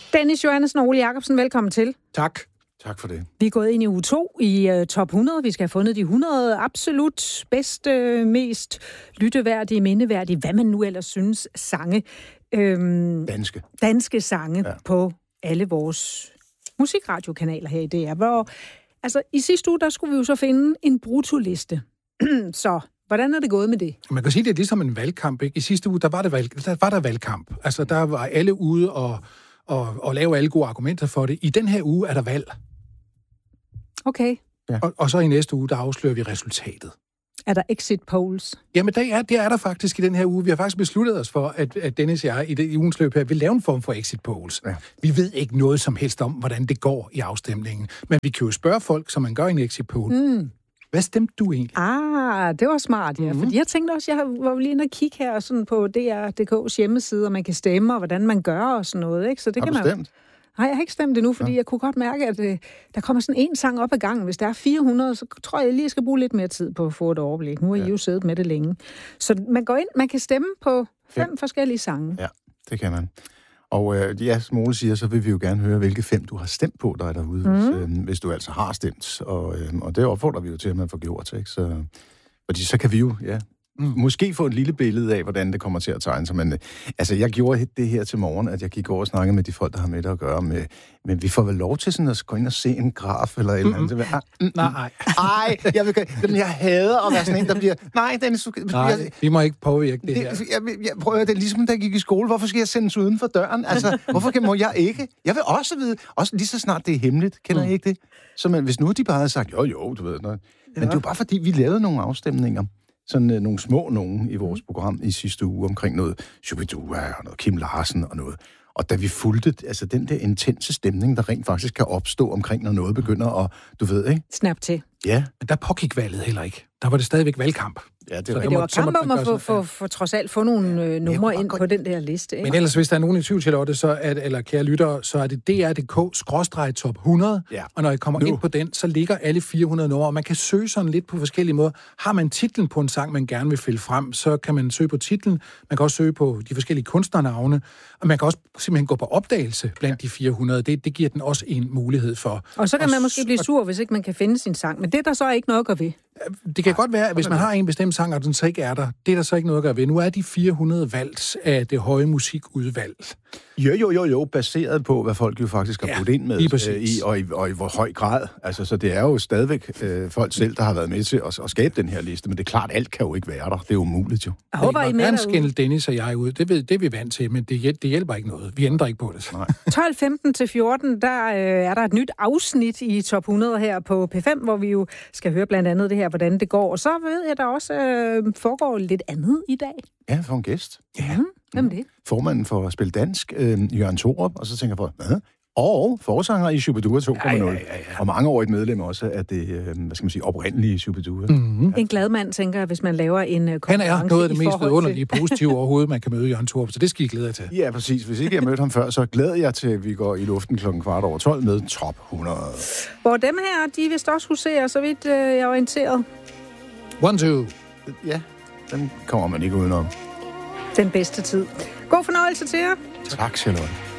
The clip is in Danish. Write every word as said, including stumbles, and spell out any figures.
Dennis Johannessen og Ole Jacobsen, velkommen til. Tak. Tak for det. Vi er gået ind i uge to i uh, top hundrede. Vi skal have fundet de hundrede absolut bedste, mest lytteværdige, mindeværdige, hvad man nu ellers synes, sange. Øhm, danske. Danske sange ja. På alle vores musikradiokanaler her i D R. Hvor, altså, i sidste uge, der skulle vi jo så finde en brutoliste. Så hvordan er det gået med det? Man kan sige, det er ligesom en valgkamp, ikke? I sidste uge, der var, det valg, der var der valgkamp. Altså, der var alle ude og, og, og lave alle gode argumenter for det. I den her uge er der valg. Okay. Ja. Og, og så i næste uge, der afslører vi resultatet. Er der exit polls? Jamen, det er, det er der faktisk i den her uge. Vi har faktisk besluttet os for, at, at Dennis og jeg i, det, i ugens løb her vil lave en form for exit polls. Ja. Vi ved ikke noget som helst om, hvordan det går i afstemningen. Men vi kan jo spørge folk, som man gør i en exit poll. Mm. Hvad stemte du egentlig? Ah, det var smart, ja. Mm-hmm. Fordi jeg tænkte også, jeg var lige inde og kigge her sådan på D R punktum d k's hjemmeside, og man kan stemme, og hvordan man gør og sådan noget, ikke? Så det har kan du man stemt? Nej, jeg har ikke stemt det nu, fordi ja. Jeg kunne godt mærke, at øh, der kommer sådan en sang op ad gangen. Hvis der er fire hundrede, så tror jeg, jeg lige skal bruge lidt mere tid på at få et overblik. Nu har ja. I jo siddet med det længe. Så man går ind, man kan stemme på fem ja. forskellige sange. Ja, det kan man. Og øh, ja, som Ole siger, så vil vi jo gerne høre, hvilke fem du har stemt på, der er derude, mm. hvis, øh, hvis du altså har stemt. Og, øh, og det opfordrer vi jo til, at man får gjort, ikke? Så, fordi så kan vi jo, ja... Mm. Måske få et lille billede af, hvordan det kommer til at tegne sig. Men altså, jeg gjorde det her til morgen, at jeg gik over og snakkede med de folk, der har med det at gøre. Med, men vi får vel lov til sådan at gå ind og se en graf eller et eller andet. Mm-hmm. Ah, mm, nej. Ej, jeg, vil, jeg hader at være sådan en, der bliver... Nej, Dennis, du, nej, jeg, vi må ikke påvirke det, det her. Jeg, jeg, jeg prøver, det er ligesom, da jeg gik i skole. Hvorfor skal jeg sendes uden for døren? Altså, hvorfor kan, må jeg ikke? Jeg vil også vide, også lige så snart det er hemmeligt. Kender mm. I ikke det? Så man, hvis nu de bare havde sagt, jo, jo, du ved noget. Men ja. Det er jo bare fordi, vi lavede nogle afstemninger. Sådan øh, nogle små nogen i vores program i sidste uge omkring noget Shubidua og noget Kim Larsen og noget. Og da vi fulgte, altså den der intense stemning, der rent faktisk kan opstå omkring, når noget begynder at, du ved, ikke? Snap til. Ja. Men der pågik valget heller ikke. Der var det stadigvæk valgkamp. Ja, det, det var, det var kamp om at få, få, få trods alt få nogle øh, numre ind på den der liste. Ikke? Men ellers, hvis der er nogen i tvivl, Charlotte, så er det, eller kære lyttere, så er det D R punktum d k skråstreg top hundrede, ja. Og når I kommer nu. ind på den, så ligger alle fire hundrede numre, og man kan søge sådan lidt på forskellige måder. Har man titlen på en sang, man gerne vil fælde frem, så kan man søge på titlen, man kan også søge på de forskellige kunstnernavne, og man kan også simpelthen gå på opdagelse blandt de fire hundrede. Det, det giver den også en mulighed for. Og så kan og man måske blive sur, hvis ikke man kan finde sin sang, men det er der så ikke noget at gøre ved. Det kan godt være, at hvis man har en bestemt sang, og den så ikke er der, det er der så ikke noget at gøre ved. Nu er de fire hundrede valgt af det høje musikudvalg. Jo, jo, jo, jo, baseret på, hvad folk jo faktisk har ja, puttet ind med, øh, i, og, i, og i hvor høj grad. Altså, så det er jo stadigvæk øh, folk selv, der har været med til at, at skabe den her liste, men det er klart, alt kan jo ikke være der. Det er umuligt jo. Jeg håber, I med derude. Skænde Dennis og jeg ud. Det, ved, det er vi vant til, men det, det hjælper ikke noget. Vi ændrer ikke på det. tolv femten til fjorten, der øh, er der et nyt afsnit i top hundrede her på P fem, hvor vi jo skal høre blandt andet det her, hvordan det går. Og så ved jeg, der også øh, foregår lidt andet i dag. Ja, for en gæst. Ja. Mm. Hvem er det? Formanden for at spille dansk, øh, Jørgen Thorup, og så tænker jeg på, hvad? Og forsanger i Shubidua to punkt nul. Ja, ja, ja, ja. Og mangeårigt medlem også af det, øh, hvad skal man sige, oprindelige Shubidua. Mm-hmm. Ja. En glad mand, tænker jeg, hvis man laver en uh, konkurrence. Han er noget af det mest underlige positive overhovedet, man kan møde Jørgen Thorup, så det skal I glæde jer til. Ja, præcis. Hvis ikke jeg mødte ham før, så glæder jeg til, at vi går i luften klokken kvart over tolv med top hundrede. Hvor dem her, de vist også huserer, så vidt øh, jeg er orienteret. One, two. Ja, den kommer man ikke udenom. Den bedste tid. God fornøjelse til jer. Tak, Charlotte.